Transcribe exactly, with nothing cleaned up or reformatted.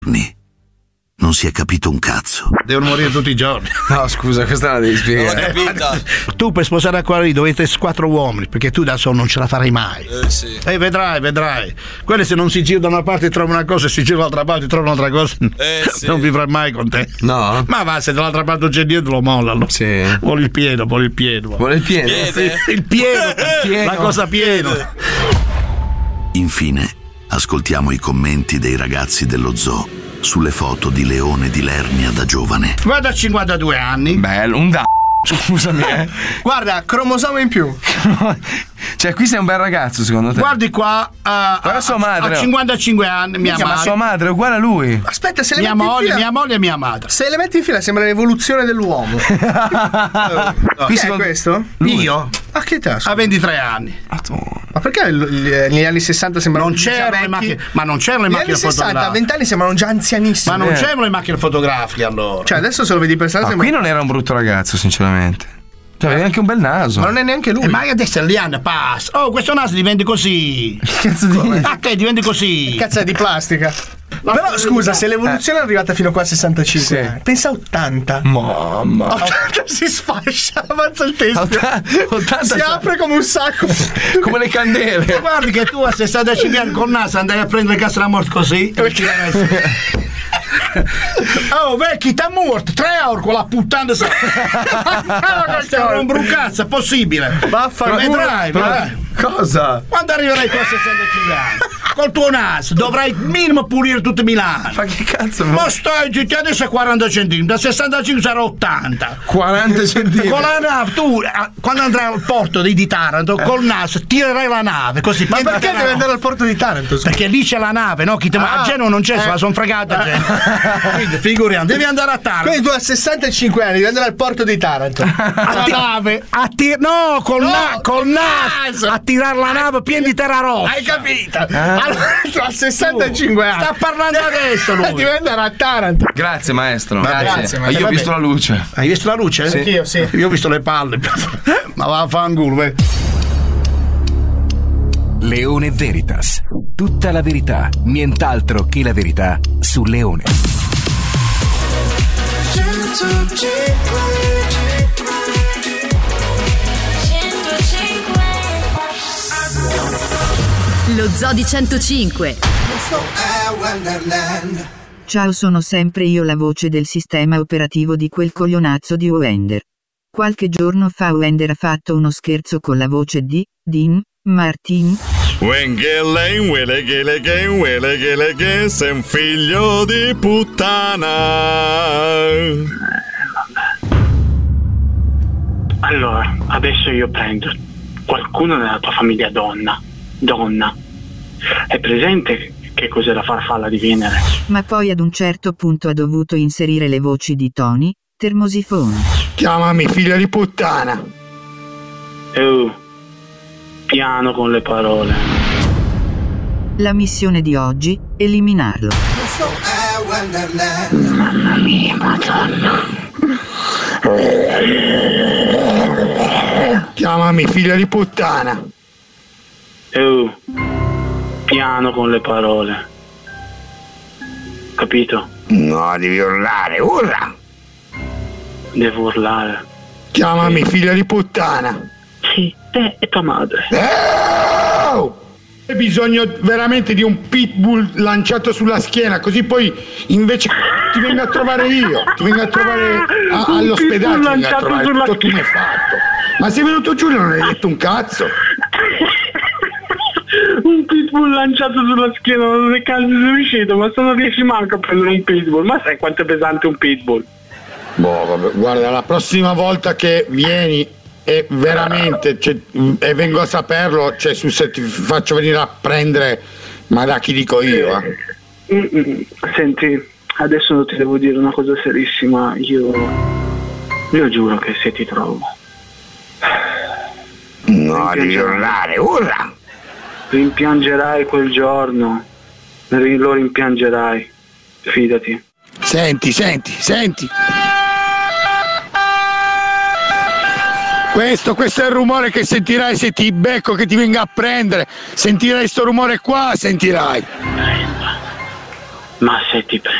Non si è capito un cazzo. Devono morire tutti i giorni. No, scusa, questa la devi spiegare. Tu per sposare quella lì dovete quattro uomini, perché tu da solo non ce la farai mai. Eh sì. E eh, vedrai, vedrai. Quelli se non si girano da una parte trovano una cosa, e si girano dall'altra parte trovano un'altra cosa. Eh sì. Non vivrai mai con te. No? Ma va, se dall'altra parte c'è dietro lo mollano. Sì. Vuole il pieno, vuole il pieno. Vuole il pieno? Piede. Sì, il pieno, Il pieno. la cosa pieno. Infine, ascoltiamo i commenti dei ragazzi dello zoo sulle foto di Leone di Lernia da giovane. Guarda, a cinquantadue anni. Bello, un da. Scusami, eh. Guarda, cromosoma in più. Cioè, qui sei un bel ragazzo, secondo te? Guardi qua, uh, Guarda a, sua madre. a cinquantacinque anni, mia Minchia, ma madre. sua madre è uguale a lui. Aspetta, se le Mia metti in moglie, fila, mia moglie e mia madre. se le metti in fila sembra l'evoluzione dell'uomo. Qui Chi è secondo- questo? Io? A che età? A ventitré anni. Ma perché l- l- negli anni sessanta sembrano Non già c'erano le vecchi? macchine, ma non c'erano le Negli macchine anni sessanta, a fotografiche. venti anni sembrano già anzianissimi. Ma non Eh. c'erano le macchine fotografiche allora. Cioè, adesso se lo vedi per strada Ah, sembra. qui non era un brutto ragazzo, sinceramente. Cioè, aveva anche un bel naso. Ma non è neanche lui. Eh, ma adesso gli anni passa. Oh, questo naso diventa così. Che cazzo di. A te diventi così. Cazzo è di plastica. Però scusa, se l'evoluzione è arrivata fino qua a sessantacinque Sì. anni, pensa a ottanta. Mamma. ottanta si sfascia, avanza il testo. ottanta Si apre come un sacco. come le candele. Guardi che tu a sessantacinque anni col naso andai a prendere il cazzo della morte così. E ti oh, vecchi, t'ha morto tre ore con la puttana. Stiamo un brucazzo, è possibile. Vaffanculo. Vedrai, vedrai. Cosa? Quando arriverai tu a sessantacinque anni, col tuo naso, dovrai minimo pulire tutto Milano. Ma che cazzo? Ma stai zitti, adesso è quaranta centimetri, da sessantacinque sarà ottanta. quaranta centimetri. Con la nave, tu eh, quando andrai al porto di, di Taranto, col naso tirerai la nave così. Ma perché deve andare al porto di Taranto? scusa? Perché lì c'è la nave, no? Chi te, ma Ah, a Genova non c'è, eh. se la son fregata a Genova. Quindi figuriamo, devi andare a Taranto. Quindi tu a sessantacinque anni devi andare al porto di Taranto. A ti- nave. a ti- no, col, No, na- col naso a tirare la nave piena di terra rossa. Hai capito? Allora, tu a sessantacinque anni. Sta parlando adesso lui. Devi andare a Taranto. Grazie, maestro. Vabbè, grazie, Ma maestro. io ho Vabbè. visto la luce. Hai visto la luce? Sì. Anch'io, sì. Io ho visto le palle. Ma va a fanculo, vai. Leone Veritas. Tutta la verità, nient'altro che la verità su Leone. Lo Zoo di centocinque. Ciao, sono sempre io la voce del sistema operativo di quel coglionazzo di Wender. Qualche giorno fa Wender ha fatto uno scherzo con la voce di Dean Martin. sei un figlio di puttana. Allora, adesso io prendo qualcuno nella tua famiglia donna. Donna. È presente che cos'è la farfalla di Venere? Ma poi ad un certo punto ha dovuto inserire le voci di Tony Termosifone. Chiamami figlio di puttana. Oh, piano con le parole. La missione di oggi, eliminarlo. Mamma mia, madonna. Chiamami figlio di puttana. Oh, piano con le parole. Capito? No, devi urlare, urla. Devo urlare. Chiamami figlio di puttana. Sì, te e tua madre. Oh! Hai bisogno veramente di un pitbull lanciato sulla schiena, così poi invece ti vengo a trovare io, ti vengo a trovare a- Un all'ospedale, pitbull ti vengo a lanciato trovare, sulla tutto tu mi hai fatto. Ma sei venuto giù e non hai detto un cazzo. Un pitbull lanciato sulla schiena, non è caso sei riuscito, ma se non riesci manco a prendere un pitbull. Ma sai quanto è pesante un pitbull? Boh, vabbè, guarda, la prossima volta che vieni e veramente cioè, e vengo a saperlo, cioè su se ti faccio venire a prendere, ma da chi dico io, eh. Mm-mm. Senti, adesso ti devo dire una cosa serissima. Io io giuro che se ti trovo No, devi urlare, urla! rimpiangerai quel giorno, ri- lo rimpiangerai, fidati. Senti, senti, senti. Questo, questo è il rumore che sentirai se ti becco, che ti venga a prendere. Sentirai sto rumore qua, sentirai. Ma se ti